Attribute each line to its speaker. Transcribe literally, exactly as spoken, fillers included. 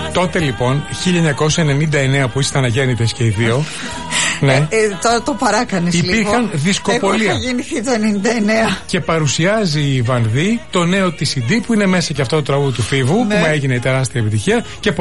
Speaker 1: Τότε λοιπόν, χίλια εννιακόσια ενενήντα εννέα που ήσταν αγέννητες και οι δύο. Ναι.
Speaker 2: Ε, ε, τώρα το παράκανες λίγο.
Speaker 1: Υπήρχαν δυσκοπολία.
Speaker 2: Εγώ είχα γεννηθεί το ενενήντα εννέα.
Speaker 1: Και παρουσιάζει η Βανδύ το νέο της σι ντι που είναι μέσα και αυτό το τραγούδι του Φίβου, ναι, που έγινε τεράστια επιτυχία. Και